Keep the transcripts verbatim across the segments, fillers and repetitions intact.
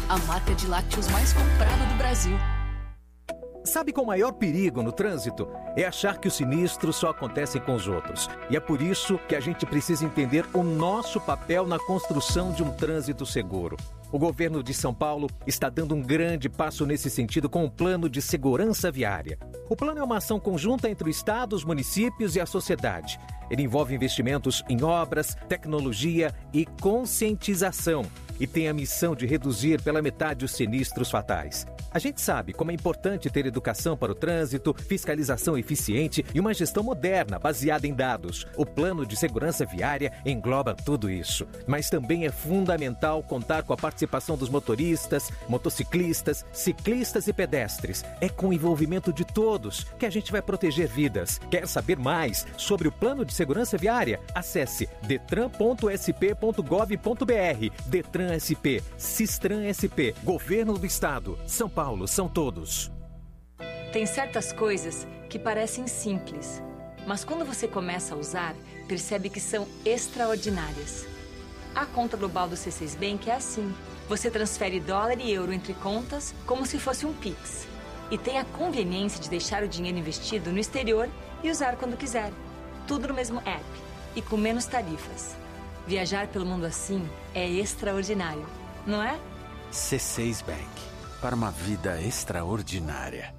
a marca de lácteos mais comprada do Brasil. Sabe qual o maior perigo no trânsito? É achar que os sinistros só acontecem com os outros. E é por isso que a gente precisa entender o nosso papel na construção de um trânsito seguro. O governo de São Paulo está dando um grande passo nesse sentido com o Plano de Segurança Viária. O plano é uma ação conjunta entre o Estado, os municípios e a sociedade. Ele envolve investimentos em obras, tecnologia e conscientização e tem a missão de reduzir pela metade os sinistros fatais. A gente sabe como é importante ter educação para o trânsito, fiscalização eficiente e uma gestão moderna baseada em dados. O Plano de Segurança Viária engloba tudo isso. Mas também é fundamental contar com a participação dos motoristas, motociclistas, ciclistas e pedestres. É com o envolvimento de todos que a gente vai proteger vidas. Quer saber mais sobre o Plano de Segurança Viária? Acesse detran ponto s p ponto gov ponto b r. Detran S P, Sistran S P, Governo do Estado, São Paulo, são todos. Tem certas coisas que parecem simples, mas quando você começa a usar, percebe que são extraordinárias. A conta global do C seis Bank é assim. Você transfere dólar e euro entre contas como se fosse um Pix. E tem a conveniência de deixar o dinheiro investido no exterior e usar quando quiser. Tudo no mesmo app e com menos tarifas. Viajar pelo mundo assim é extraordinário, não é? C seis Bank, para uma vida extraordinária.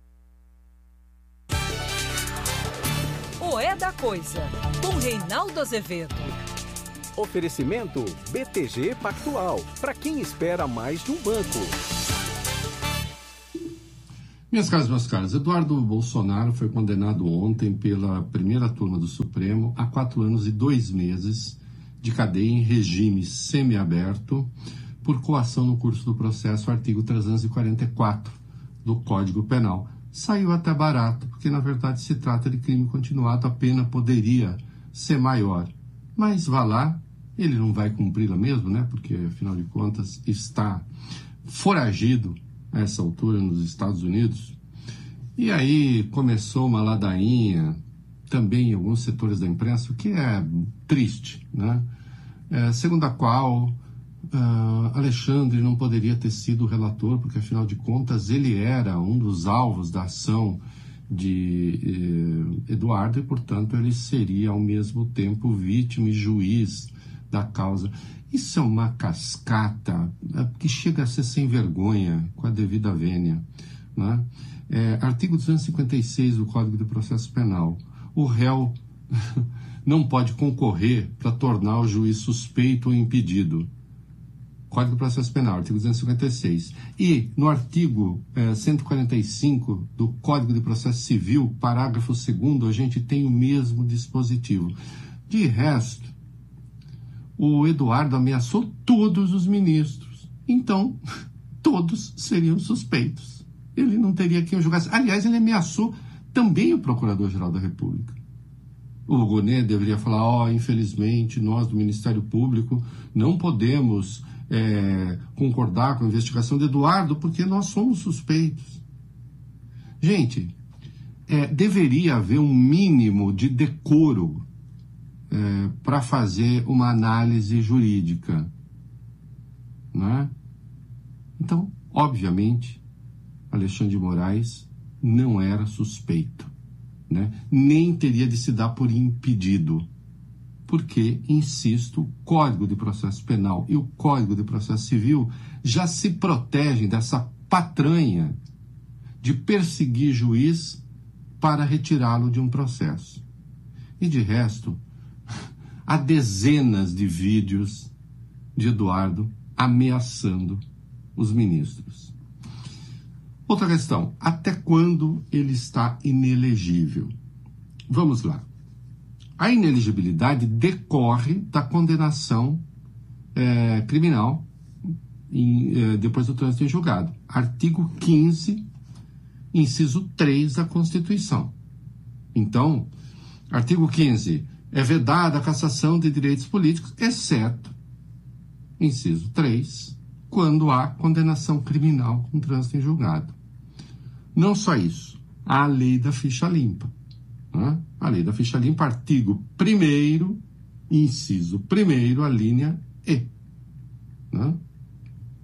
O É da Coisa, com Reinaldo Azevedo. Oferecimento B T G Pactual, para quem espera mais de um banco. Minhas caras, meus caros, Eduardo Bolsonaro foi condenado ontem pela primeira turma do Supremo a quatro anos e dois meses de cadeia em regime semiaberto por coação no curso do processo, artigo trezentos e quarenta e quatro do Código Penal. Saiu até barato, porque na verdade se trata de crime continuado, a pena poderia ser maior. Mas vá lá, ele não vai cumpri-la mesmo, né? Porque afinal de contas está foragido a essa altura nos Estados Unidos. E aí começou uma ladainha também em alguns setores da imprensa, o que é triste, né? É, segundo a qual uh, Alexandre não poderia ter sido o relator, porque afinal de contas ele era um dos alvos da ação de eh, Eduardo e, portanto, ele seria ao mesmo tempo vítima e juiz da causa. Isso é uma cascata é, que chega a ser sem vergonha, com a devida vênia, né? É, artigo duzentos e cinquenta e seis do Código de Processo Penal. O réu não pode concorrer para tornar o juiz suspeito ou impedido. Código de Processo Penal, artigo duzentos e cinquenta e seis. E no artigo eh, cento e quarenta e cinco do Código de Processo Civil, parágrafo segundo, a gente tem o mesmo dispositivo. De resto, o Eduardo ameaçou todos os ministros. Então, todos seriam suspeitos. Ele não teria quem o julgasse. Aliás, ele ameaçou também o Procurador-Geral da República. O Gonê deveria falar, ó, oh, infelizmente, nós do Ministério Público não podemos é, concordar com a investigação de Eduardo porque nós somos suspeitos. Gente, é, deveria haver um mínimo de decoro é, para fazer uma análise jurídica, né? Então, obviamente, Alexandre de Moraes não era suspeito, né? Nem teria de se dar por impedido, porque, insisto, o Código de Processo Penal e o Código de Processo Civil já se protegem dessa patranha de perseguir juiz para retirá-lo de um processo. E, de resto, há dezenas de vídeos de Eduardo ameaçando os ministros. Outra questão, até quando ele está inelegível? Vamos lá. A inelegibilidade decorre da condenação é, criminal em, é, depois do trânsito em julgado. Artigo quinze, inciso três da Constituição. Então, artigo quinze, é vedada a cassação de direitos políticos, exceto, inciso três, quando há condenação criminal com trânsito em julgado. Não só isso, há a lei da ficha limpa. Né? A lei da ficha limpa, artigo primeiro, inciso primeiro, a linha E. Né? Que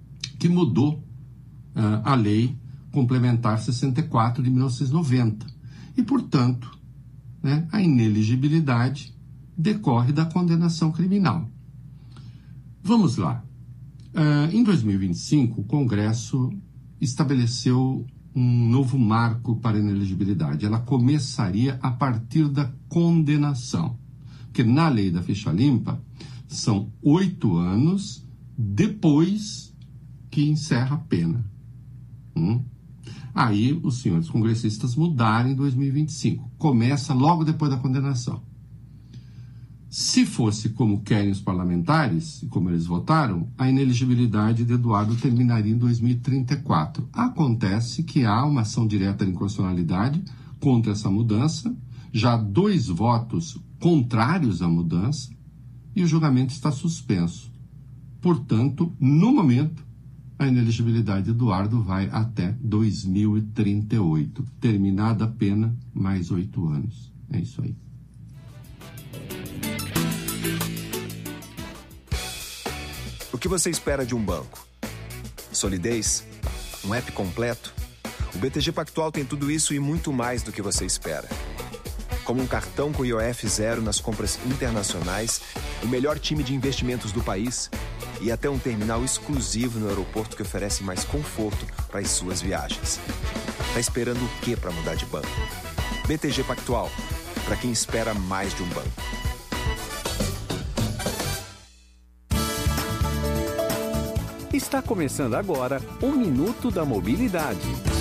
que mudou uh, a Lei Complementar sessenta e quatro de mil novecentos e noventa. E, portanto, né, a ineligibilidade decorre da condenação criminal. Vamos lá. Uh, em dois mil e vinte e cinco, o Congresso estabeleceu um novo marco para a inelegibilidade. Ela começaria a partir da condenação. Porque na lei da ficha limpa, são oito anos depois que encerra a pena. Hum? Aí os senhores congressistas mudaram em dois mil e vinte e cinco. Começa logo depois da condenação. Se fosse como querem os parlamentares, e como eles votaram, a ineligibilidade de Eduardo terminaria em dois mil e trinta e quatro. Acontece que há uma ação direta de inconstitucionalidade contra essa mudança, já há dois votos contrários à mudança, e o julgamento está suspenso. Portanto, no momento, a ineligibilidade de Eduardo vai até dois mil e trinta e oito. Terminada a pena, mais oito anos. É isso aí. O que você espera de um banco? Solidez? Um app completo? O B T G Pactual tem tudo isso e muito mais do que você espera. Como um cartão com I O F zero nas compras internacionais, o melhor time de investimentos do país e até um terminal exclusivo no aeroporto que oferece mais conforto para as suas viagens. Tá esperando o quê para mudar de banco? B T G Pactual, para quem espera mais de um banco. Está começando agora o Minuto da Mobilidade.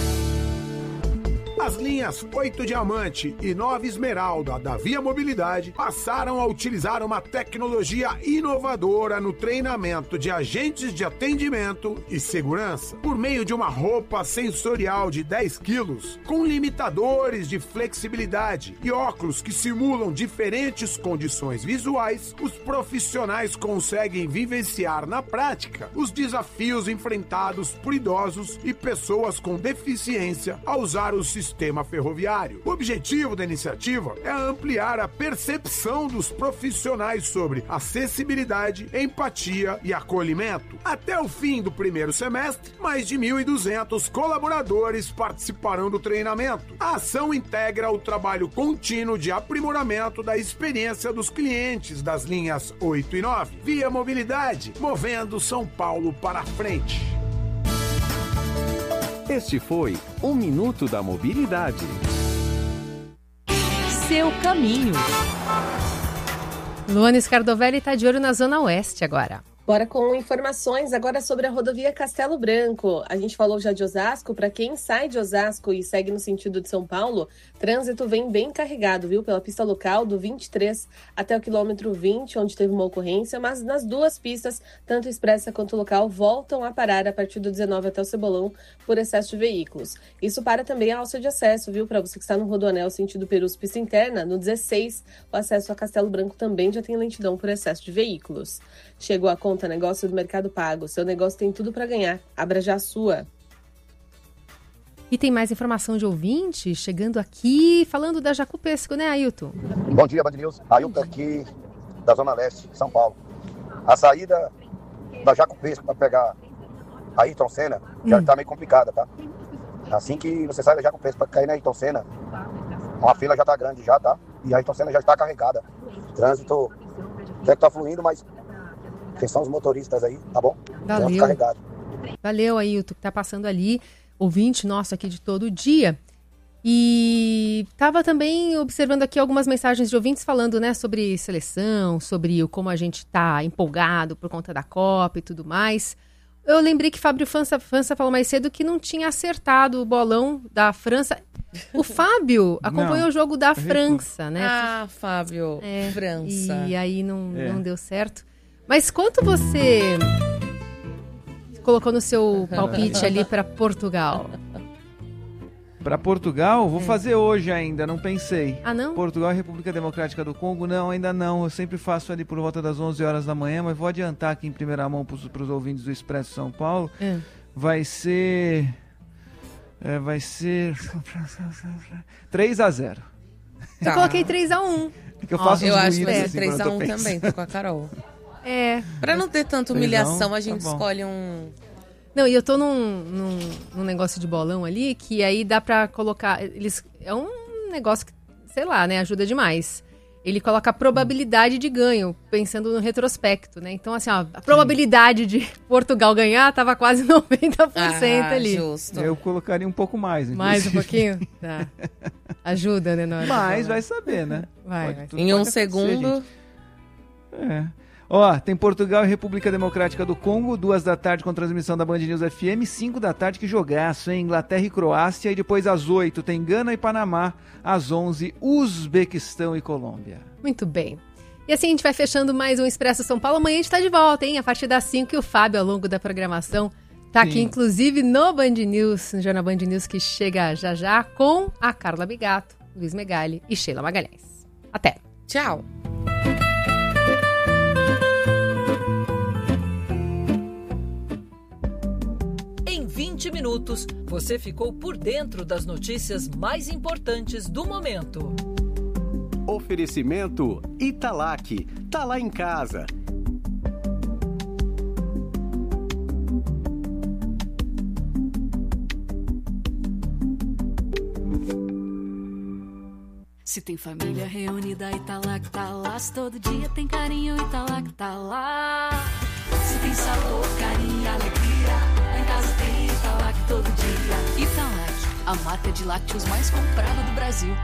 As linhas oito Diamante e nove Esmeralda da Via Mobilidade passaram a utilizar uma tecnologia inovadora no treinamento de agentes de atendimento e segurança por meio de uma roupa sensorial de dez quilos com limitadores de flexibilidade e óculos que simulam diferentes condições visuais. Os profissionais conseguem vivenciar na prática os desafios enfrentados por idosos e pessoas com deficiência ao usar o sistema Sistema ferroviário. O objetivo da iniciativa é ampliar a percepção dos profissionais sobre acessibilidade, empatia e acolhimento. Até o fim do primeiro semestre, mais de mil e duzentos colaboradores participarão do treinamento. A ação integra o trabalho contínuo de aprimoramento da experiência dos clientes das linhas oito e nove. Via Mobilidade, movendo São Paulo para frente. Este foi o Minuto da Mobilidade. Seu caminho. Luana Scardovelli está de olho na Zona Oeste agora. Bora com informações agora sobre a rodovia Castelo Branco. A gente falou já de Osasco. Para quem sai de Osasco e segue no sentido de São Paulo, trânsito vem bem carregado, viu? Pela pista local do vinte e três até o quilômetro vinte, onde teve uma ocorrência, mas nas duas pistas, tanto expressa quanto local, voltam a parar a partir do dezenove até o Cebolão por excesso de veículos. Isso para também a alça de acesso, viu? Para você que está no Rodoanel sentido Perus, pista interna, no dezesseis, o acesso a Castelo Branco também já tem lentidão por excesso de veículos. Chegou a conta negócio do Mercado Pago. Seu negócio tem tudo para ganhar. Abra já a sua. E tem mais informação de ouvinte chegando aqui, falando da Jacupesco, né, Ailton? Bom dia, Band News. Ailton aqui da Zona Leste, São Paulo. A saída da Jacupesco para pegar a Ayrton Senna já hum. tá meio complicada, tá? Assim que você sai da Jacupesco para cair na Ayrton Senna, uma fila já tá grande já, tá? E a Ayrton Senna já está carregada. O trânsito até que tá fluindo, mas atenção os motoristas aí, tá bom? Valeu. Carregado. Valeu, Ailton, que tá passando ali, ouvinte nosso aqui de todo dia. E tava também observando aqui algumas mensagens de ouvintes falando, né, sobre seleção, sobre o como a gente tá empolgado por conta da Copa e tudo mais. Eu lembrei que Fábio França, França falou mais cedo que não tinha acertado o bolão da França. O Fábio acompanhou não, o jogo da França, né? Ah, Fábio, é, França. E aí não, é. não deu certo. Mas quanto você colocou no seu palpite ali para Portugal? Para Portugal? Vou é. fazer hoje ainda, não pensei. Ah, não? Portugal e República Democrática do Congo? Não, ainda não. Eu sempre faço ali por volta das onze horas da manhã, mas vou adiantar aqui em primeira mão para os ouvintes do Expresso São Paulo. É. Vai ser... É, vai ser... três a zero. Tá. Eu coloquei três a um. É que eu faço oh, eu acho que vai ser assim, três a um também, tô com a Carol. É. Pra não ter tanta humilhação, a gente tá escolhe um... Não, e eu tô num, num, num negócio de bolão ali, que aí dá pra colocar... Eles, é um negócio que, sei lá, né, ajuda demais. Ele coloca a probabilidade de ganho, pensando no retrospecto, né? Então, assim, ó, a probabilidade de Portugal ganhar tava quase noventa por cento ah, ali. Justo. Eu colocaria um pouco mais. Inclusive. Mais um pouquinho? Tá. Ajuda, né? Mas vai saber, né? Vai, pode, vai. Em um segundo... É... Ó, tem Portugal e República Democrática do Congo, duas da tarde com transmissão da Band News F M, cinco da tarde, que jogaço, hein? Inglaterra e Croácia, e depois às oito tem Gana e Panamá, às onze, Uzbequistão e Colômbia. Muito bem. E assim a gente vai fechando mais um Expresso São Paulo. Amanhã a gente tá de volta, hein? A partir das cinco, e o Fábio, ao longo da programação, tá Sim. aqui, inclusive, no Band News, no Jornal Band News, que chega já já, com a Carla Bigato, Luiz Megali e Sheila Magalhães. Até. Tchau. vinte minutos, você ficou por dentro das notícias mais importantes do momento. Oferecimento Italac. Tá lá em casa. Se tem família reunida, Italac tá lá. Se todo dia tem carinho, Italac tá lá. Se tem sabor, carinho e alegria, lá em casa tem Italac todo dia. Italac, a marca de lácteos mais comprada do Brasil.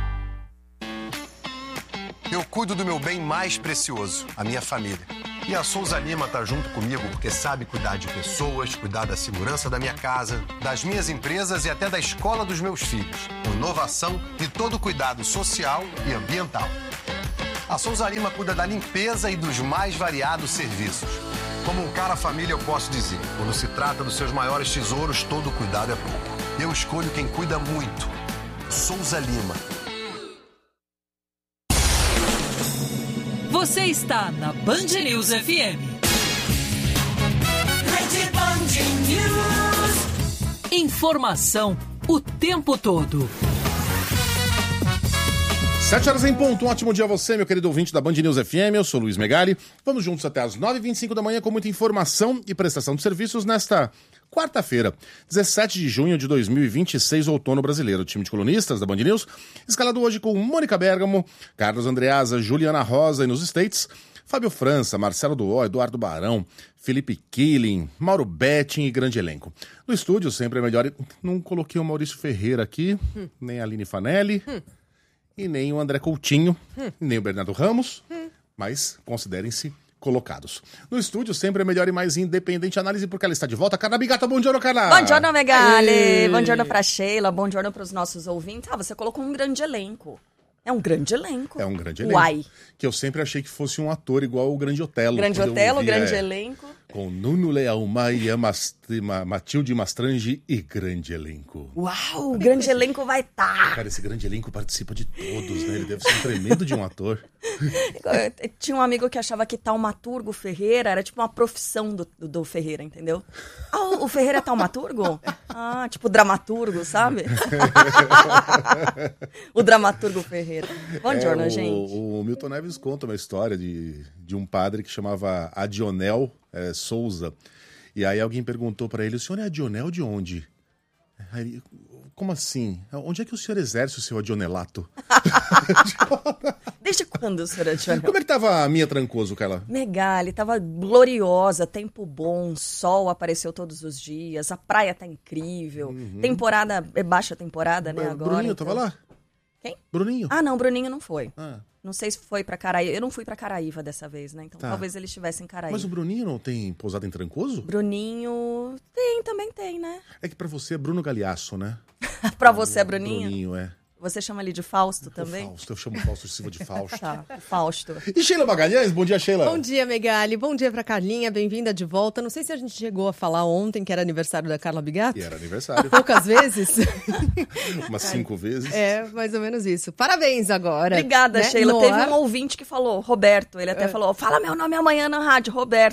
Eu cuido do meu bem mais precioso, a minha família. E a Souza Lima tá junto comigo porque sabe cuidar de pessoas, cuidar da segurança da minha casa, das minhas empresas e até da escola dos meus filhos. Com inovação e todo cuidado social e ambiental. A Souza Lima cuida da limpeza e dos mais variados serviços. Como um cara família, eu posso dizer, quando se trata dos seus maiores tesouros, todo cuidado é pouco. Eu escolho quem cuida muito. Souza Lima. Você está na Band News F M. Rede Band News. Informação o tempo todo. Sete horas em ponto, um ótimo dia a você, meu querido ouvinte da Band News F M, eu sou Luiz Megali. Vamos juntos até as nove e vinte e cinco da manhã com muita informação e prestação de serviços nesta quarta-feira, dezessete de junho de dois mil e vinte e seis, outono brasileiro. O time de colunistas da Band News, escalado hoje com Mônica Bergamo, Carlos Andreasa, Juliana Rosa e nos States, Fábio França, Marcelo Duó, Eduardo Barão, Felipe Killing, Mauro Betting e grande elenco. No estúdio, sempre é melhor... Não coloquei o Maurício Ferreira aqui, hum. nem a Aline Fanelli... Hum. E nem o André Coutinho, hum. nem o Bernardo Ramos, hum. mas considerem-se colocados. No estúdio, sempre é melhor e mais independente análise, porque ela está de volta. Carla Bigato, bom dia, Carla! Bom dia, Megali! Bom dia pra Sheila, bom dia para os nossos ouvintes. Ah, você colocou um grande elenco. É um grande elenco. É um grande elenco. Uai. Que eu sempre achei que fosse um ator igual o Grande Otelo. Grande Otelo, grande é, elenco. Com Nuno Leal Maia, Mast- Ma- Matilde Mastrange e grande elenco. Uau, o grande esse... elenco vai estar. Tá. Cara, esse grande elenco participa de todos, né? Ele deve ser um tremendo de um ator. Tinha um amigo que achava que taumaturgo Ferreira era tipo uma profissão do, do, do Ferreira, entendeu? Ah, o, o Ferreira é taumaturgo? Ah, tipo dramaturgo, sabe? O dramaturgo Ferreira. Bom dia, é, gente. O, o Milton Neves conta uma história de, de um padre que chamava Adionel é, Souza. E aí alguém perguntou para ele, o senhor é Adionel de onde? Aí ele, como assim? Onde é que o senhor exerce o seu adionelato? Desde quando o senhor é adionel? Como é que tava a minha Trancoso, Carla? Megali, tava gloriosa, tempo bom, sol apareceu todos os dias, a praia tá incrível, uhum. temporada, é baixa temporada, né, agora. Bruninho, então... tava lá? Quem? Bruninho. Ah, não, Bruninho não foi. Ah. Não sei se foi pra Caraíva. Eu não fui pra Caraíva dessa vez, né? Então tá. Talvez ele estivesse em Caraíva. Mas o Bruninho não tem pousada em Trancoso? Bruninho... Tem, também tem, né? É que pra você é Bruno Galeasso, né? Pra você é Bruninho? Bruninho, é. Você chama ele de Fausto também? Fausto, eu chamo Fausto Silva de Fausto. Tá, Fausto. E Sheila Magalhães, bom dia, Sheila. Bom dia, Megali. Bom dia pra Carlinha, bem-vinda de volta. Não sei se a gente chegou a falar ontem que era aniversário da Carla Bigato. E era aniversário. Poucas vezes. Umas cinco vezes. É, mais ou menos isso. Parabéns agora. Obrigada, né? Sheila. No Teve ar... um ouvinte que falou, Roberto, ele até é. falou, fala meu nome amanhã na rádio, Roberto.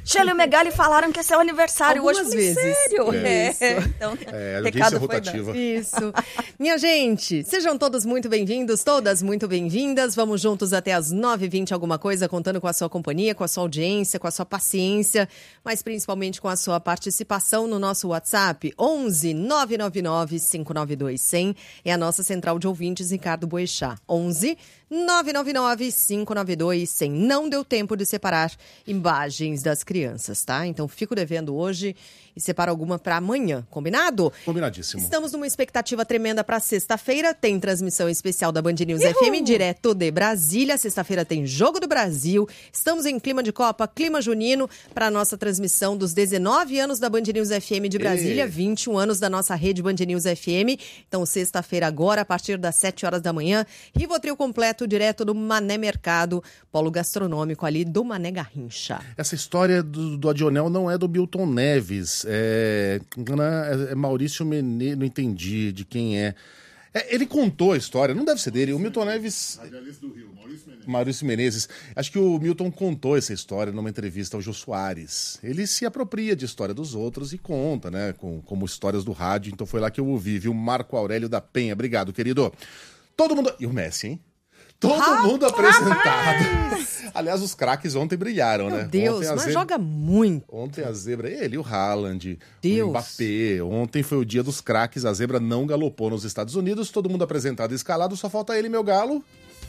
Sheila e o Megali falaram que esse é o aniversário Algumas hoje. Eu falei, vezes. sério? É. É. Então, É, recado audiência foi rotativa. dado. Isso. Minha gente, sejam todos muito bem-vindos, todas muito bem-vindas. Vamos juntos até as nove e vinte alguma coisa, contando com a sua companhia, com a sua audiência, com a sua paciência, mas principalmente com a sua participação no nosso WhatsApp. onze nove nove nove cinco nove dois zero zero é a nossa central de ouvintes, Ricardo Boechat. onze nove nove nove cinco nove dois zero zero. Não deu tempo de separar imagens das crianças, tá? Então fico devendo hoje e separo alguma para amanhã, combinado? Combinadíssimo. Estamos numa expectativa tremenda para sexta-feira. Tem transmissão especial da Band News F M, direto de Brasília. Sexta-feira tem Jogo do Brasil. Estamos em clima de Copa, clima junino, para a nossa transmissão dos dezenove anos da Band News F M de Brasília, Ei. vinte e um anos da nossa rede Band News F M. Então, sexta-feira agora, a partir das sete horas da manhã, Rivotril completo, direto do Mané Mercado, polo gastronômico ali do Mané Garrincha. Essa história do, do Adionel não é do Milton Neves, é, é Maurício Menezes, não entendi de quem é. é. Ele contou a história, não deve ser dele, o Milton Neves... Radialista do Rio, Maurício Menezes. Maurício Menezes. Acho que o Milton contou essa história numa entrevista ao Jô Soares. Ele se apropria de história dos outros e conta, né, com, como histórias do rádio, então foi lá que eu ouvi, viu? Marco Aurélio da Penha, obrigado, querido. Todo mundo... E o Messi, hein? Todo ah, mundo apresentado. Aliás, os craques ontem brilharam, Meu né? Deus, ontem mas zebra... joga muito. Ontem a zebra, ele, o Haaland, Deus. o Mbappé. Ontem foi o dia dos craques, a zebra não galopou nos Estados Unidos, todo mundo apresentado e escalado, só falta ele, meu galo.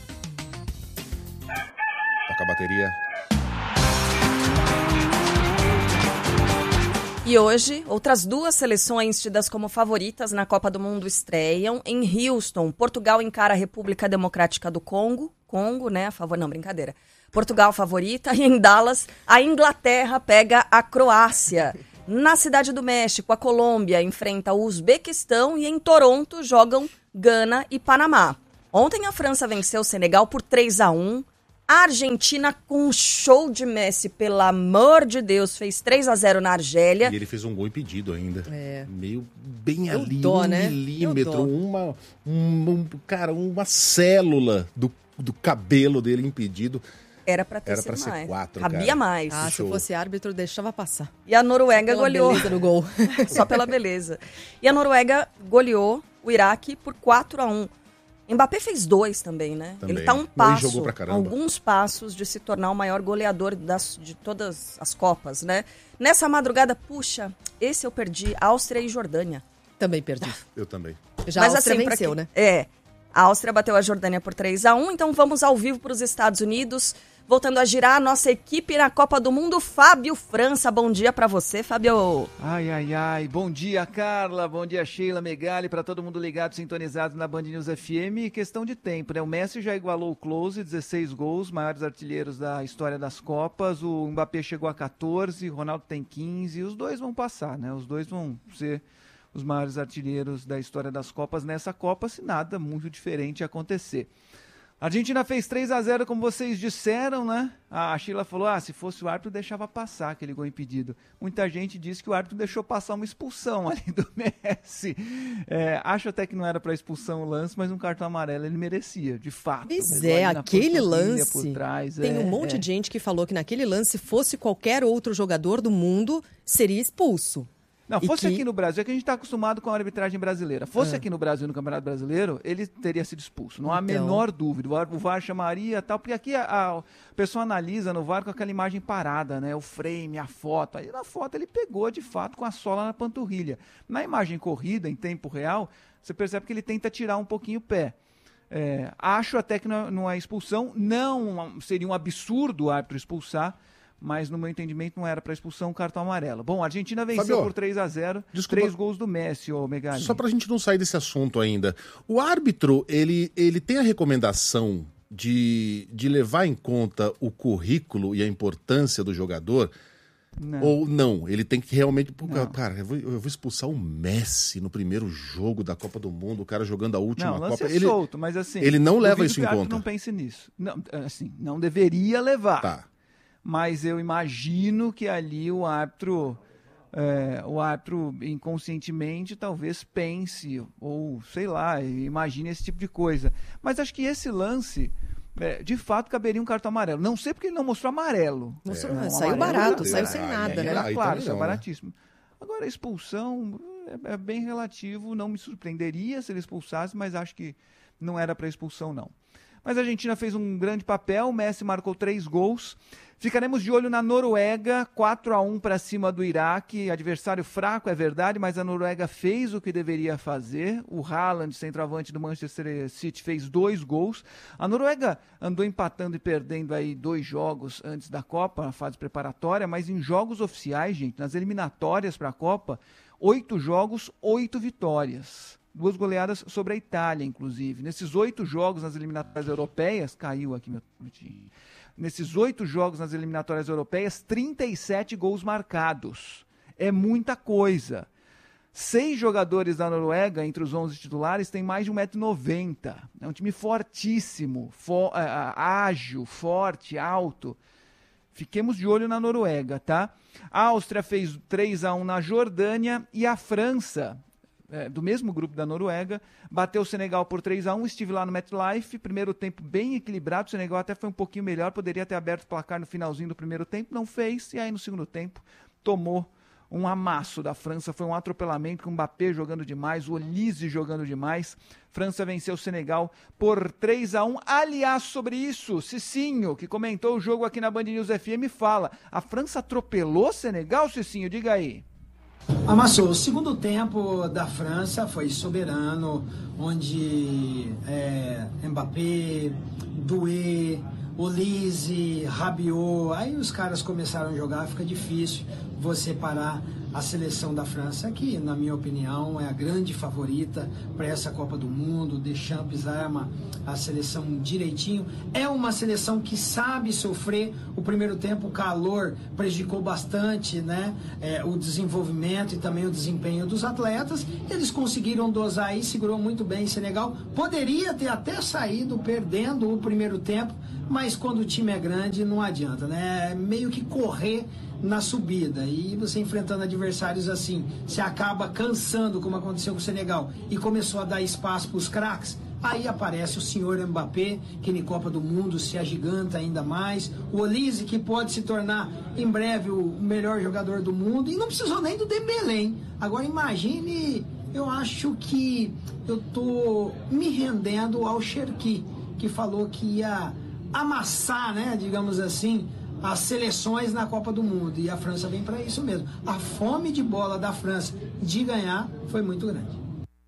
Toca a bateria. E hoje, outras duas seleções tidas como favoritas na Copa do Mundo estreiam. Em Houston, Portugal encara a República Democrática do Congo. Congo, né? A favor... Não, brincadeira. Portugal favorita. E em Dallas, a Inglaterra pega a Croácia. Na Cidade do México, a Colômbia enfrenta o Uzbequistão. E em Toronto, jogam Gana e Panamá. Ontem, a França venceu o Senegal por três a um. A Argentina, com um show de Messi, pelo amor de Deus, fez três a zero na Argélia. E ele fez um gol impedido ainda. É. Meio bem Eu ali, dó, um né? milímetro, uma, um, um, cara, uma célula do, do cabelo dele impedido. Era pra ter Era sido pra ser mais. quatro, Cabia cara. mais. Ah, Show. se fosse árbitro, deixava passar. E a Noruega Só pela goleou. beleza do gol. Só pela beleza. E a Noruega goleou o Iraque por quatro a um. Mbappé fez dois também, né? Também. Ele tá um Ele passo, jogou pra caramba. alguns passos de se tornar o maior goleador das, de todas as Copas, né? Nessa madrugada, puxa, esse eu perdi, Áustria e Jordânia. Também perdi. Eu também. Já Mas a Áustria assim, pra venceu, quem- né? É. A Áustria bateu a Jordânia por três a um, então vamos ao vivo para os Estados Unidos. Voltando a girar a nossa equipe na Copa do Mundo, Fábio França. Bom dia para você, Fábio. Ai, ai, ai. Bom dia, Carla. Bom dia, Sheila, Megali, para todo mundo ligado, sintonizado na Band News F M. E questão de tempo, né? O Messi já igualou o Close, dezesseis gols, maiores artilheiros da história das Copas. O Mbappé chegou a catorze, o Ronaldo tem quinze. Os dois vão passar, né? Os dois vão ser os maiores artilheiros da história das Copas nessa Copa, se nada muito diferente acontecer. A Argentina fez três a zero, como vocês disseram, né? A Sheila falou, ah, se fosse o árbitro, deixava passar aquele gol impedido. Muita gente disse que o árbitro deixou passar uma expulsão ali do Messi. É, acho até que não era para expulsão o lance, mas um cartão amarelo ele merecia, de fato. Pois Pegou é, ali na aquele panturrilha lance. por trás, Tem é, um monte é. de gente que falou que naquele lance, se fosse qualquer outro jogador do mundo, seria expulso. Não, E fosse que- aqui no Brasil, é que a gente está acostumado com a arbitragem brasileira. Fosse Ah. aqui no Brasil, no Campeonato Brasileiro, ele teria sido expulso. Não há a Então. menor dúvida. O VAR, o VAR chamaria tal, porque aqui a, a pessoa analisa no VAR com aquela imagem parada, né? O frame, a foto. Aí na foto ele pegou, de fato, com a sola na panturrilha. Na imagem corrida, em tempo real, você percebe que ele tenta tirar um pouquinho o pé. É, acho até que não, não é expulsão. Não seria um absurdo o árbitro expulsar, mas no meu entendimento não era para expulsão, cartão amarelo. Bom, a Argentina venceu Fabio, por três a zero, desculpa. três gols do Messi, ô Megali. Só pra gente não sair desse assunto ainda. O árbitro, ele, ele tem a recomendação de, de levar em conta o currículo e a importância do jogador? Não. Ou não? Ele tem que realmente... Pô, Não. cara, eu vou, eu vou expulsar o Messi no primeiro jogo da Copa do Mundo, o cara jogando a última Não, lance Copa. é ele, solto, mas assim... ele não leva duvido isso que em o árbitro conta. não pense nisso. Não, assim, não deveria levar. Tá. Mas eu imagino que ali o árbitro, é, o árbitro inconscientemente talvez pense, ou sei lá, imagine esse tipo de coisa. Mas acho que esse lance É, de fato, caberia um cartão amarelo. Não sei porque ele não mostrou amarelo. Mostrou, é, um saiu amarelo barato, é, saiu sem é, nada, é, né? Era, Aí claro, também isso é não, baratíssimo. Agora, a expulsão é, é bem relativo, não me surpreenderia se ele expulsasse, mas acho que não era para expulsão, não. Mas a Argentina fez um grande papel, o Messi marcou três gols. Ficaremos de olho na Noruega, quatro a um para cima do Iraque. Adversário fraco, é verdade, mas a Noruega fez o que deveria fazer. O Haaland, centroavante do Manchester City, fez dois gols. A Noruega andou empatando e perdendo aí dois jogos antes da Copa, na fase preparatória, mas em jogos oficiais, gente, nas eliminatórias para a Copa, oito jogos, oito vitórias. Duas goleadas sobre a Itália, inclusive. Nesses oito jogos nas eliminatórias europeias, caiu aqui meu... Nesses oito jogos nas eliminatórias europeias, trinta e sete gols marcados. É muita coisa. Seis jogadores da Noruega, entre os onze titulares, têm mais de um metro e noventa. É um time fortíssimo, fo... ágil, forte, alto. Fiquemos de olho na Noruega, tá? A Áustria fez três a um na Jordânia e a França... É, do mesmo grupo da Noruega, bateu o Senegal por três a um, estive lá no MetLife, primeiro tempo bem equilibrado, o Senegal até foi um pouquinho melhor, poderia ter aberto o placar no finalzinho do primeiro tempo, não fez, e aí no segundo tempo tomou um amasso da França, foi um atropelamento com o Mbappé jogando demais, o Olise jogando demais. França venceu o Senegal por três a um. Aliás, sobre isso, Cicinho, que comentou o jogo aqui na Band News F M, fala, a França atropelou o Senegal, Cicinho? Diga aí. Amassou. O segundo tempo da França foi soberano, onde é, Mbappé, Doué, Olise, Rabiot, aí os caras começaram a jogar, fica difícil você parar a seleção da França, que, na minha opinião, é a grande favorita para essa Copa do Mundo. Deschamps arma a seleção direitinho. É uma seleção que sabe sofrer. O primeiro tempo, o calor prejudicou bastante, né? É, o desenvolvimento e também o desempenho dos atletas. Eles conseguiram dosar aí, segurou muito bem o Senegal. Poderia ter até saído perdendo o primeiro tempo, mas quando o time é grande não adianta, né? É meio que correr na subida, e você enfrentando adversários assim, você acaba cansando, como aconteceu com o Senegal, e começou a dar espaço para os craques. Aí aparece o senhor Mbappé, que na Copa do Mundo se agiganta ainda mais, o Olise, que pode se tornar em breve o melhor jogador do mundo, e não precisou nem do Dembélé, hein? Agora imagine, eu acho que eu tô me rendendo ao Cherki, que falou que ia amassar, né, digamos assim, as seleções na Copa do Mundo, e a França vem para isso mesmo. A fome de bola da França de ganhar foi muito grande.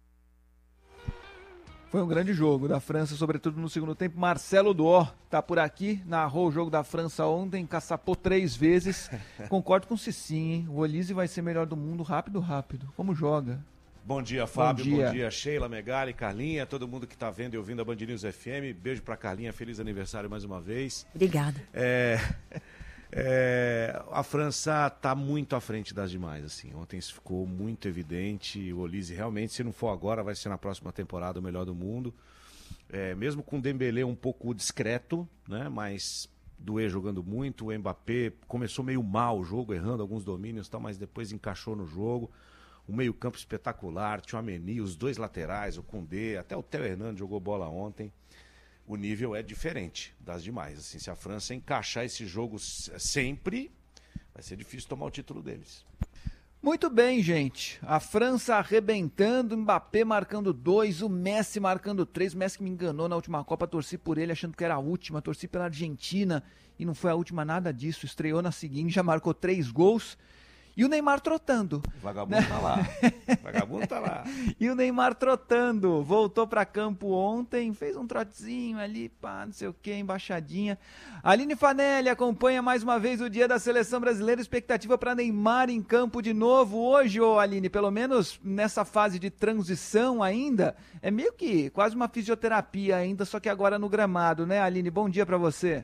Foi um grande jogo da França, sobretudo no segundo tempo. Marcelo Duó está por aqui, narrou o jogo da França ontem, caçapou três vezes. Concordo com o Cicinho, hein? O Olise vai ser melhor do mundo rápido, rápido. Como joga? Bom dia, Fábio. Bom dia, Bom dia Sheila, Megali, Carlinha, todo mundo que está vendo e ouvindo a Band News F M. Beijo para Carlinha, feliz aniversário mais uma vez. Obrigada. É, é, a França está muito à frente das demais, assim. Ontem isso ficou muito evidente. O Olise realmente, se não for agora, vai ser na próxima temporada o melhor do mundo. É, mesmo com o Dembélé um pouco discreto, né? Mas Doué jogando muito, o Mbappé começou meio mal o jogo, errando alguns domínios, tal, mas depois encaixou no jogo. O meio-campo espetacular, Tchouaméni, os dois laterais, o Koundé, até o Theo Hernandes jogou bola ontem. O nível é diferente das demais. Assim, se a França encaixar esse jogo sempre, vai ser difícil tomar o título deles. Muito bem, gente. A França arrebentando, o Mbappé marcando dois, o Messi marcando três. O Messi que me enganou na última Copa, torci por ele achando que era a última, torci pela Argentina e não foi a última nada disso. Estreou na seguinte, já marcou três gols. E o Neymar trotando. O vagabundo tá lá. O vagabundo tá lá. E o Neymar trotando. Voltou para campo ontem, fez um trotezinho ali, pá, não sei o que, embaixadinha. Aline Fanelli acompanha mais uma vez o dia da Seleção Brasileira. Expectativa para Neymar em campo de novo hoje, ô Aline, pelo menos nessa fase de transição ainda. É meio que quase uma fisioterapia ainda, só que agora no gramado, né, Aline? Bom dia para você.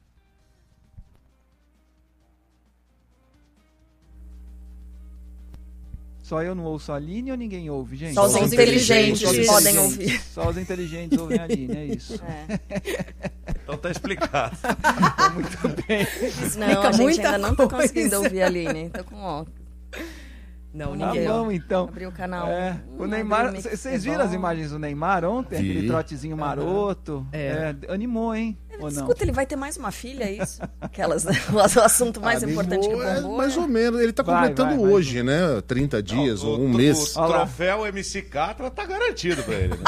Só eu não ouço a Aline ou ninguém ouve, gente? Só os Só inteligentes, inteligentes podem ouvir. Só os inteligentes ouvem a Aline, é isso. É. Então tá explicado. Tá muito bem. Não, a gente ainda não tá conseguindo ouvir a Aline. Tô com óculos. Não, ninguém. Tá bom, então. Abriu o canal. É, o Neymar, vocês viram as imagens do Neymar ontem? Vi. Aquele trotezinho maroto. É. É, animou, hein? É Ou não? Escuta, ele vai ter mais uma filha, é isso? Aquelas, o assunto mais Ah, importante que é, bombou. mais né? ou menos. Ele tá Vai, completando vai, vai. hoje, né? trinta dias Não, ou um o, mês. O troféu M C Catra tá garantido pra ele. Né?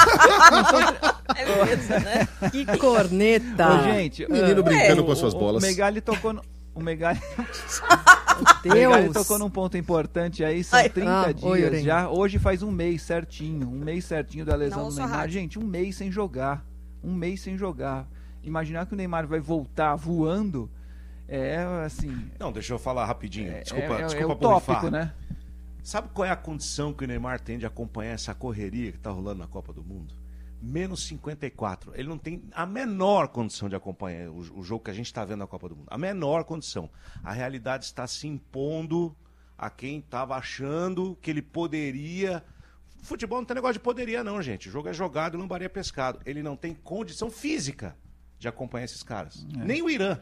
É mesmo, né? Que corneta. Ô, gente, Menino ah, brincando o- com as suas o- bolas. O Megali tocou no... O Megali... O Deus. Megali tocou num ponto importante aí, são Ai. trinta Ah, dias oi, Urém. já. Hoje faz um mês certinho, um mês certinho da lesão Não do ouço a Neymar. rádio. Gente, um mês sem jogar. Um mês sem jogar. Imaginar que o Neymar vai voltar voando é assim... Não, deixa eu falar rapidinho. Desculpa, é, é, desculpa é utópico, borrifar. né? Sabe qual é a condição que o Neymar tem de acompanhar essa correria que tá rolando na Copa do Mundo? Menos cinquenta e quatro. Ele não tem a menor condição de acompanhar o, o jogo que a gente está vendo na Copa do Mundo. A menor condição. A realidade está se impondo a quem estava achando que ele poderia... Futebol não tem negócio de poderia não, gente. O jogo é jogado e lambaria pescado. Ele não tem condição física de acompanhar esses caras. É. Nem o Irã.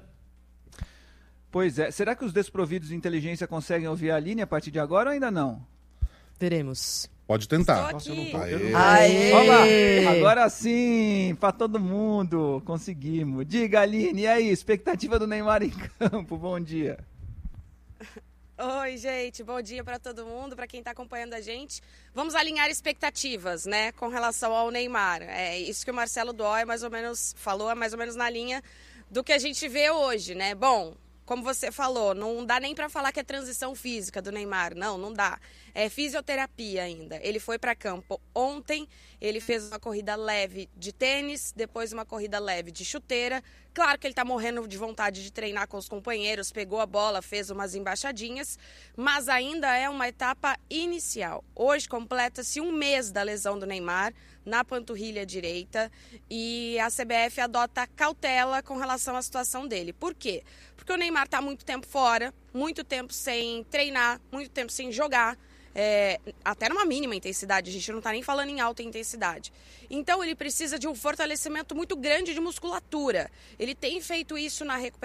Pois é. Será que os desprovidos de inteligência conseguem ouvir a Aline a partir de agora ou ainda não? Veremos. Pode tentar. Estou aqui. Aê. Aê! Olá, agora sim, pra todo mundo, conseguimos. Diga, Aline, e aí, expectativa do Neymar em campo, bom dia. Oi, gente, bom dia para todo mundo, para quem está acompanhando a gente. Vamos alinhar expectativas, né, com relação ao Neymar. É isso que o Marcelo Dói mais ou menos falou, é mais ou menos na linha do que a gente vê hoje, né? Bom, como você falou, não dá nem para falar que é transição física do Neymar, não, não dá. É fisioterapia ainda. Ele foi para campo ontem, ele fez uma corrida leve de tênis, depois uma corrida leve de chuteira. Claro que ele está morrendo de vontade de treinar com os companheiros, pegou a bola, fez umas embaixadinhas, mas ainda é uma etapa inicial. Hoje completa-se um mês da lesão do Neymar na panturrilha direita e a C B F adota cautela com relação à situação dele. Por quê? Porque o Neymar está muito tempo fora, muito tempo sem treinar, muito tempo sem jogar. É, até numa mínima intensidade, a gente não está nem falando em alta intensidade. Então ele precisa de um fortalecimento muito grande de musculatura. Ele tem feito isso na recuperação